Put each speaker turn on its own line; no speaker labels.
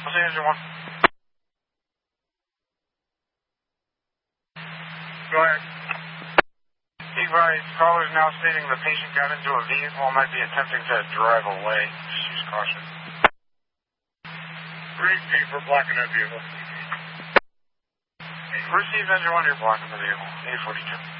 see engine 1. Go ahead. Caller is now stating the patient got into a vehicle and might be attempting to drive away. Just use caution. Receive for blocking that vehicle. Receive engine 1, you're blocking the vehicle. A42.